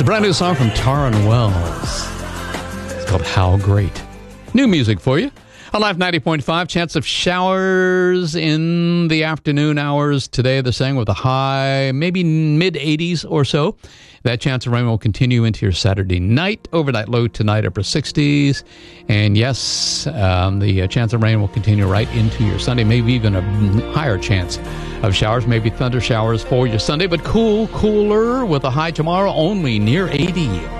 brand new song from Taryn Wells. It's called How Great. New music for you. On Life 90.5, chance of showers in the afternoon hours today, they're saying, with a high, maybe mid-80s or so. That chance of rain will continue into your Saturday night. Overnight low tonight, upper 60s. And yes, the chance of rain will continue right into your Sunday, maybe even a higher chance of showers, maybe thunder showers for your Sunday. But cooler with a high tomorrow, only near 80.